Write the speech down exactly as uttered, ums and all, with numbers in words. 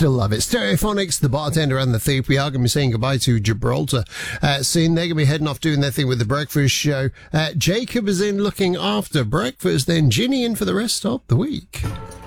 Still love it. Stereophonics, the bartender and the thief. We are going to be saying goodbye to Gibraltar uh, soon. They're going to be heading off doing their thing with the breakfast show. Uh, Jacob is in looking after breakfast. Then Ginny in for the rest of the week.